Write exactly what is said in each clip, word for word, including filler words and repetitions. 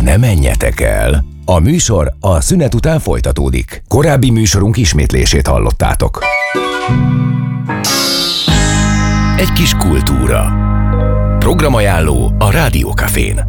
ne menjetek el. A műsor a szünet után folytatódik. Korábbi műsorunk ismétlését hallottátok. Egy kis kultúra. Programajánló a Rádió Cafén.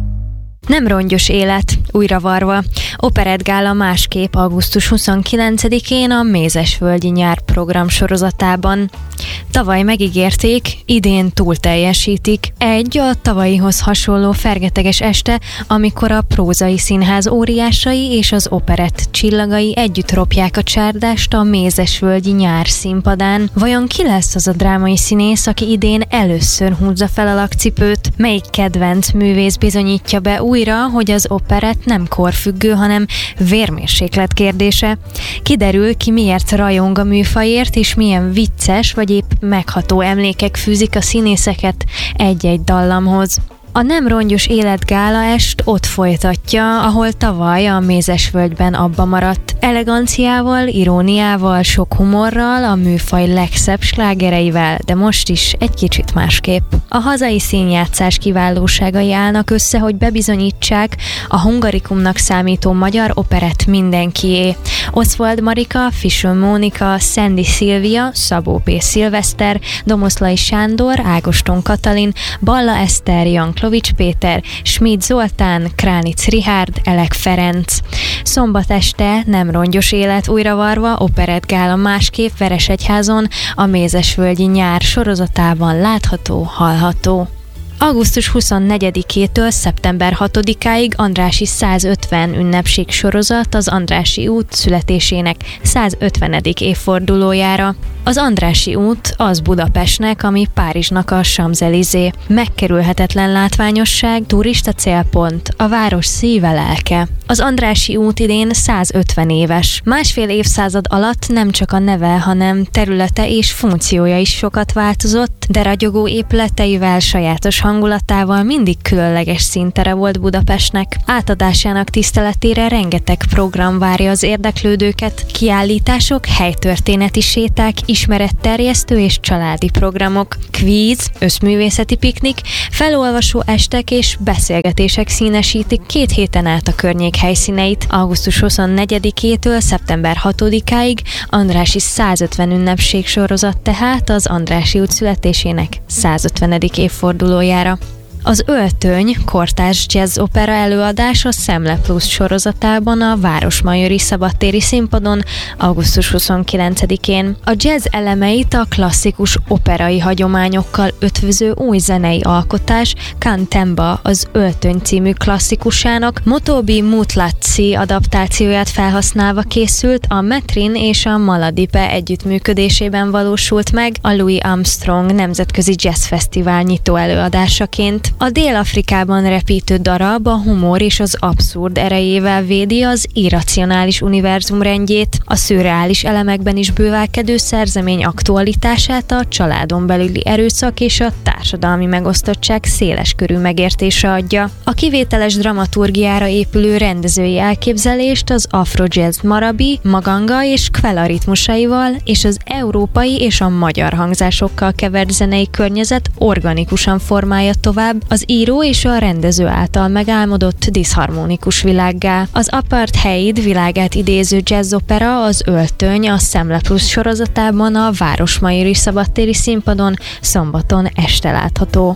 Nem rongyos élet, újra varva. Operettgála másképp augusztus huszonkilencedikén a Mézesvölgyi Nyár program sorozatában. Tavaly megígérték, idén túl teljesítik. Egy a tavalyihoz hasonló fergeteges este, amikor a prózai színház óriásai és az operett csillagai együtt ropják a csárdást a Mézesvölgyi Nyár színpadán. Vajon ki lesz az a drámai színész, aki idén először húzza fel a lakcipőt? Melyik kedvenc művész bizonyítja be újra, hogy az operett nem korfüggő, hanem vérmérséklet kérdése? Kiderül, ki miért rajong a műfajért, és milyen vicces vagy épp megható emlékek fűzik a színészeket egy-egy dallamhoz. A Nem rongyos élet gála est ott folytatja, ahol tavaly a Mézesvölgyben abba maradt. Eleganciával, iróniával, sok humorral, a műfaj legszebb slágereivel, de most is egy kicsit másképp. A hazai színjátszás kiválóságai állnak össze, hogy bebizonyítsák, a hungarikumnak számító magyar operett mindenkié. Oswald Marika, Fischer Mónika, Sandy Szilvia, Szabó P. Szilveszter, Domoszlai Sándor, Ágoston Katalin, Balla Eszter, Janklovics Péter, Schmid Zoltán, Kránic Richárd, Elek Ferenc. Szombat este Nem rongyos élet újravarva, operettgála másképp Veresegyházon, a Mézesvölgyi Nyár sorozatában látható, hallható. augusztus huszonnegyedikétől szeptember hatodikáig Andrássy százötven ünnepség sorozat az Andrássy út születésének százötvenedik évfordulójára. Az Andrássy út az Budapestnek, ami Párizsnak a Champs-Élysées. Megkerülhetetlen látványosság, turista célpont, a város szíve, lelke. Az Andrássy út idén százötven éves. Másfél évszázad alatt nem csak a neve, hanem területe és funkciója is sokat változott, de ragyogó épületeivel, sajátos hangulatával mindig különleges színtere volt Budapestnek. Átadásának tiszteletére rengeteg program várja az érdeklődőket, kiállítások, helytörténeti séták, ismeretterjesztő és családi programok, kvíz, összművészeti piknik, felolvasó estek és beszélgetések színesítik két héten át a környék helyszíneit. augusztus huszonnegyedikétől szeptember hatodikáig Andrássy százötven ünnepség sorozat tehát az Andrássy út születésének százötvenedik évfordulójára. Az Öltöny kortárs jazz opera előadás a Szemle Plus sorozatában a Városmajori Szabadtéri Színpadon augusztus huszonkilencedikén. A jazz elemeit a klasszikus operai hagyományokkal ötvöző új zenei alkotás Cantemba az Öltöny című klasszikusának Motobi Mutlazzi adaptációját felhasználva készült, a Metrin és a Maladipe együttműködésében valósult meg a Louis Armstrong Nemzetközi Jazz Fesztivál nyitó előadásaként. A Dél-Afrikában repítő darab a humor és az abszurd erejével védi az irracionális univerzum rendjét, a szürreális elemekben is bővelkedő szerzemény aktualitását, a családon belüli erőszak és a társadalmi megosztottság széles körű megértése adja. A kivételes dramaturgiára épülő rendezői elképzelést az afro-jazz marabi, maganga és kvela ritmusaival és az európai és a magyar hangzásokkal kevert zenei környezet organikusan formálja tovább az író és a rendező által megálmodott diszharmonikus világgá. Az apartheid világát idéző jazzopera az Öltöny a Szemle Plus sorozatában a Városmajori Szabadtéri Színpadon szombaton este látható.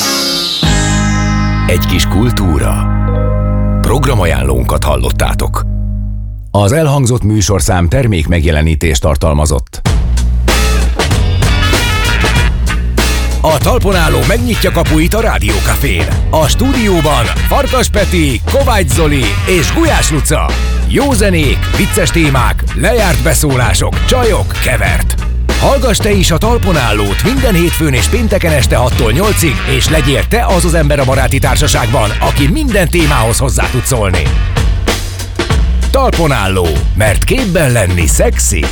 Egy kis kultúra. Programajánlónkat hallottátok. Az elhangzott műsorszám termék megjelenítést tartalmazott. A talpon álló megnyitja kapuit a Rádió Cafén. A stúdióban Farkas Peti, Kovács Zoli és Gulyás Luca. Jó zenék, vicces témák, lejárt beszólások, csajok, kevert. Hallgass te is a talpon állót minden hétfőn és pénteken este hattól nyolcig, és legyél te az az ember a baráti társaságban, aki minden témához hozzá tud szólni. Talpon álló, mert képben lenni szexi.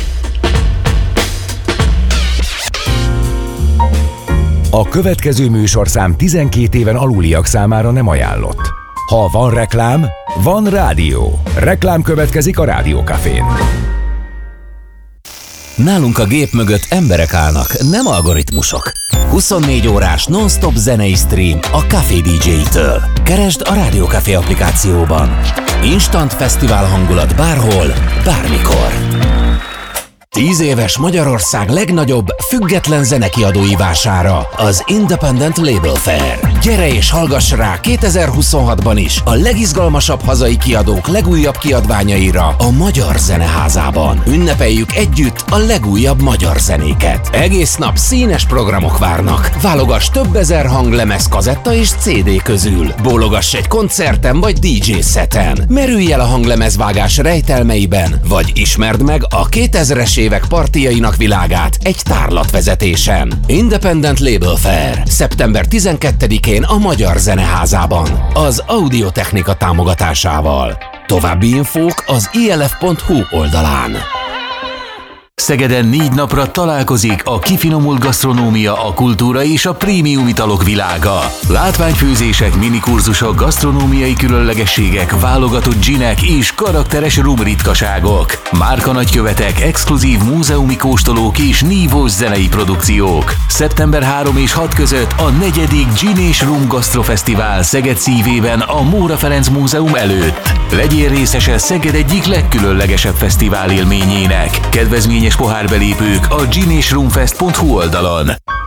A következő műsorszám tizenkét éven aluliak számára nem ajánlott. Ha van reklám, van rádió. Reklám következik a Rádió Cafén. Nálunk a gép mögött emberek állnak, nem algoritmusok. huszonnégy órás non-stop zenei stream a Café dé dzsé-től. Keresd a Rádió Café applikációban. Instant fesztivál hangulat bárhol, bármikor. Tíz éves Magyarország legnagyobb független zenekiadói vására, az Independent Label Fair. Gyere és hallgass rá kétezer-huszonhatban is a legizgalmasabb hazai kiadók legújabb kiadványaira a Magyar Zeneházában. Ünnepeljük együtt a legújabb magyar zenéket. Egész nap színes programok várnak. Válogass több ezer hanglemez, kazetta és cé dé közül. Bólogass egy koncerten vagy dé dzsé szeten. Merülj el a hanglemezvágás rejtelmeiben, vagy ismerd meg a kétezres évek partijainak világát egy tárlatvezetésen. Independent Label Fair. szeptember tizenkettedikén a Magyar Zeneházában. Az Audiotechnika támogatásával. További infók az i el ef pont hu oldalán. Szegeden négy napra találkozik a kifinomult gasztronómia, a kultúra és a prémium italok világa. Látványfőzések, minikurzusok, gasztronómiai különlegességek, válogatott ginek és karakteres rum ritkaságok. Márka nagykövetek, exkluzív múzeumi kóstolók és nívós zenei produkciók. szeptember harmadika és hatodika között a negyedik Gin és Rum Gasztrofesztivál Szeged szívében a Móra Ferenc Múzeum előtt. Legyél részese Szeged egyik legkülönlegesebb fesztivál élményének. Kedvezményes pohárbelépők a gin és rumfest pont hu oldalon.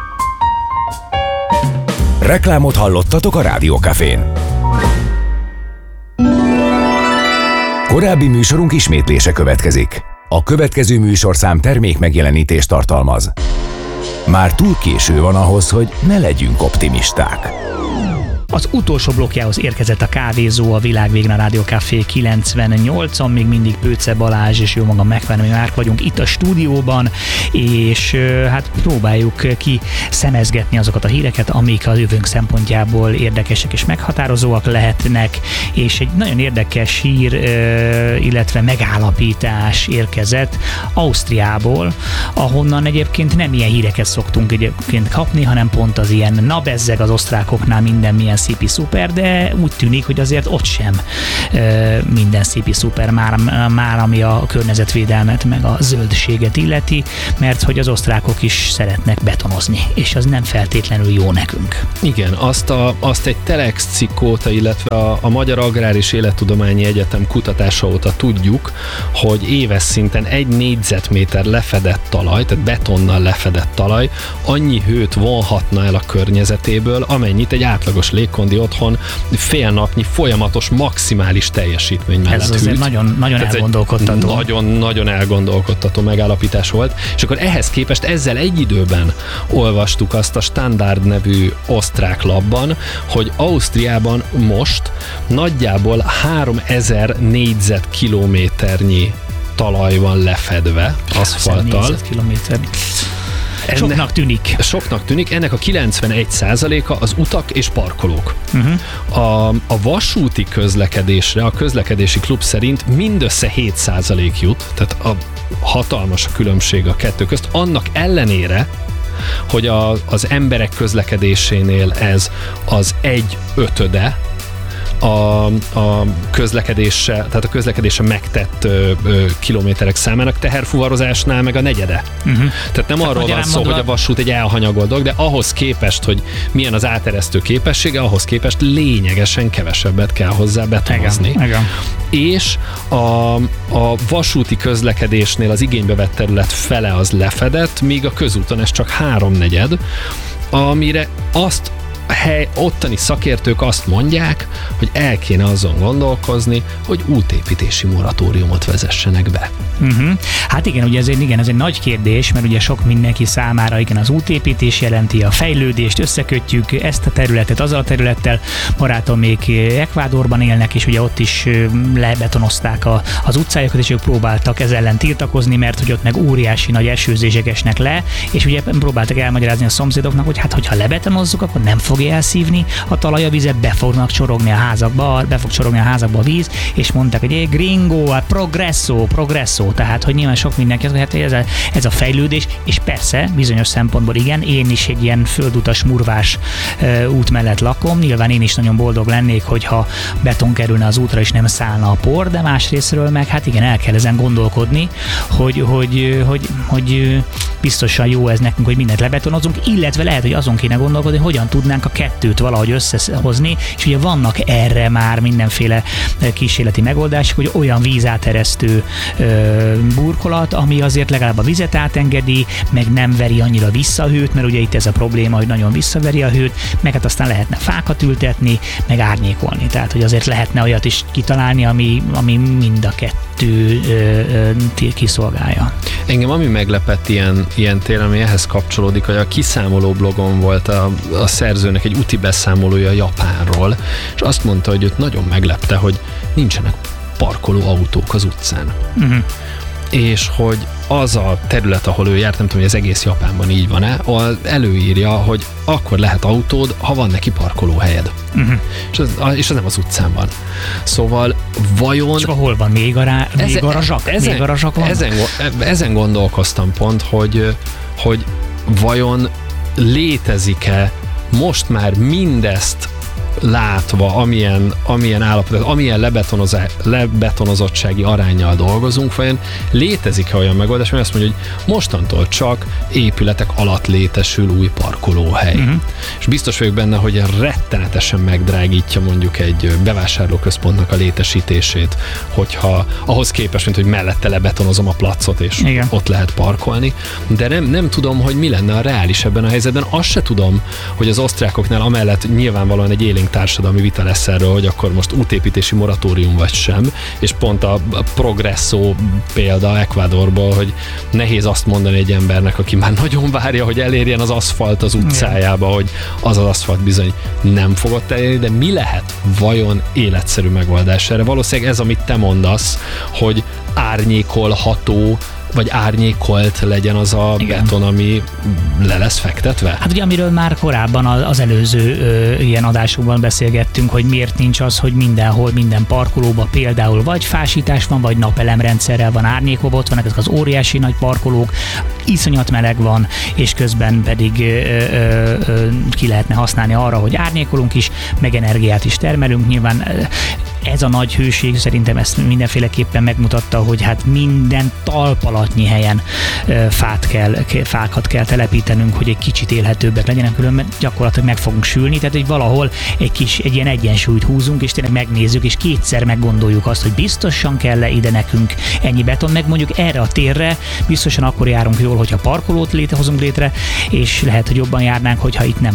Reklámot hallottatok a Rádió Cafén. Korábbi műsorunk ismétlése következik. A következő műsorszám termék megjelenítést tartalmaz. Már túl késő van ahhoz, hogy ne legyünk optimisták. Az utolsó blokkjához érkezett a kávézó, a világ végén a Rádió Café kilencvennyolcon, még mindig Pőce Balázs és jó magam McMahon Márk vagyunk itt a stúdióban, és hát próbáljuk ki szemezgetni azokat a híreket, amik a jövőnk szempontjából érdekesek és meghatározóak lehetnek, és egy nagyon érdekes hír, illetve megállapítás érkezett Ausztriából, ahonnan egyébként nem ilyen híreket szoktunk egyébként kapni, hanem pont az ilyen, na bezzeg az osztrákoknál minden milyen szipi szuper, de úgy tűnik, hogy azért ott sem e, minden szipi szuper már, már ami a környezetvédelmet meg a zöldséget illeti, mert hogy az osztrákok is szeretnek betonozni, és az nem feltétlenül jó nekünk. Igen, azt, a, azt egy Telex cikk óta, illetve a, a Magyar Agrár és Élettudományi Egyetem kutatása óta tudjuk, hogy éves szinten egy négyzetméter lefedett talaj, tehát betonnal lefedett talaj annyi hőt vonhatna el a környezetéből, amennyit egy átlagos légkondi otthon fél napnyi folyamatos maximális teljesítmény mellett Ez azért hűt. nagyon, nagyon elgondolkodtató. Nagyon-nagyon elgondolkodtató megállapítás volt, és akkor ehhez képest ezzel egy időben olvastuk azt a Standard nevű osztrák lapban, hogy Ausztriában most nagyjából háromezer négyzetkilométernyi talaj van lefedve aszfalttal. négyzetkilométer. Soknak tűnik. Soknak tűnik, ennek a kilencvenegy százaléka az utak és parkolók. Uh-huh. A, a vasúti közlekedésre, a közlekedési klub szerint mindössze hét százalék jut, tehát a hatalmas a különbség a kettő közt, annak ellenére, hogy a, az emberek közlekedésénél ez az egy ötöde, A, a közlekedése, tehát a közlekedése megtett ö, ö, kilométerek számának, teherfuvarozásnál meg a negyede. Uh-huh. Tehát nem tehát arról van szó, mondva... hogy a vasút egy elhanyagolt dolog, de ahhoz képest, hogy milyen az áteresztő képessége, ahhoz képest lényegesen kevesebbet kell hozzá betonozni. Igen, igen. És a, a vasúti közlekedésnél az igénybe vett terület fele az lefedett, míg a közúton ez csak háromnegyed, amire azt hely, ottani szakértők azt mondják, hogy el kéne azon gondolkozni, hogy útépítési moratóriumot vezessenek be. Uh-huh. Hát igen, ugye ez egy, igen, ez egy nagy kérdés, mert ugye sok mindenki számára igen, az útépítés jelenti a fejlődést, összekötjük ezt a területet azzal a területtel. Barátom még Ekvádorban élnek, és ugye ott is lebetonozták a, az utcájukat, és ők próbáltak ez ellen tiltakozni, mert hogy ott meg óriási nagy esőzések esnek le, és ugye próbáltak elmagyarázni a szomszédoknak, hogy hát hogyha lebetonozzuk, akkor nem fog fogja elszívni a talaj a vizet, be fognak csorogni a házakba, be fog csorogni a házakba a víz, és mondták, hogy egy gringo, a progresso, progresso, tehát hogy nyilván sok mindenki, hát ez a, ez a fejlődés, és persze bizonyos szempontból igen, én is egy ilyen földutas murvás uh, út mellett lakom, nyilván én is nagyon boldog lennék, hogyha beton kerülne az útra, és nem szállna a por, de másrésztről meg hát igen, el kell ezen gondolkodni, hogy, hogy, hogy, hogy biztosan jó ez nekünk, hogy mindent lebetonozunk, illetve lehet, hogy azon kéne gondolkodni, hogyan tudnánk a kettőt valahogy összehozni, és ugye vannak erre már mindenféle kísérleti megoldások, hogy olyan vízáteresztő ö, burkolat, ami azért legalább a vizet átengedi, meg nem veri annyira vissza a hőt, mert ugye itt ez a probléma, hogy nagyon visszaveri a hőt, meg hát aztán lehetne fákat ültetni, meg árnyékolni. Tehát, hogy azért lehetne olyat is kitalálni, ami, ami mind a kettő ö, ö, kiszolgálja. Engem ami meglepett ilyen, ilyen téren, ami ehhez kapcsolódik, hogy a kiszámoló blogon volt a, a szerzőnek egy úti beszámolója Japánról, és azt mondta, hogy őt nagyon meglepte, hogy nincsenek parkoló autók az utcán. Uh-huh. És hogy az a terület, ahol ő járt, nem tudom, hogy az egész Japánban így van-e, előírja, hogy akkor lehet autód, ha van neki parkolóhelyed. Uh-huh. És, az, és az nem az utcán van. Szóval vajon... Csak hol van? Még, ará, még ezen, garazsak? Ezen, még garazsak van? Ezen, ezen gondolkoztam pont, hogy, hogy vajon létezik-e most már mindezt látva, amilyen, amilyen állapot, amilyen lebetonozottsági aránnyal dolgozunk, vajon létezik-e olyan megoldás, hogy azt mondja, hogy mostantól csak épületek alatt létesül új parkolóhely. Uh-huh. És biztos vagyok benne, hogy rettenetesen megdrágítja mondjuk egy bevásárlóközpontnak a létesítését, hogyha ahhoz képest, mint hogy mellette lebetonozom a placot, és igen, ott lehet parkolni. De nem, nem tudom, hogy mi lenne a reális ebben a helyzetben. Azt se tudom, hogy az osztrákoknál amellett nyilvánvalóan egy élénk társadalmi vita lesz erről, hogy akkor most útépítési moratórium vagy sem, és pont a progresso példa Ecuadorból, hogy nehéz azt mondani egy embernek, aki már nagyon várja, hogy elérjen az aszfalt az utcájába, hogy az az aszfalt bizony nem fogott elérni, de mi lehet vajon életszerű megoldás erre? Valószínűleg ez, amit te mondasz, hogy árnyékolható vagy árnyékolt legyen az a igen, beton, ami le lesz fektetve? Hát ugye, amiről már korábban az előző ö, ilyen adásunkban beszélgettünk, hogy miért nincs az, hogy mindenhol, minden parkolóban például vagy fásítás van, vagy napelemrendszerrel van árnyékolva, ott vannak ezek az óriási nagy parkolók, iszonyat meleg van, és közben pedig ö, ö, ö, ki lehetne használni arra, hogy árnyékolunk is, meg energiát is termelünk. Nyilván ez a nagy hőség szerintem ezt mindenféleképpen megmutatta, hogy hát minden talpalatnyi helyen fát kell, fákat kell telepítenünk, hogy egy kicsit élhetőbbek legyenek, különben gyakorlatilag meg fogunk sülni, tehát hogy valahol egy kis, egy ilyen egyensúlyt húzunk, és tényleg megnézzük, és kétszer meggondoljuk azt, hogy biztosan kell-e ide nekünk ennyi beton, meg mondjuk erre a térre biztosan akkor járunk jól, hogyha parkolót létrehozunk létre, és lehet, hogy jobban járnánk, hogyha itt nem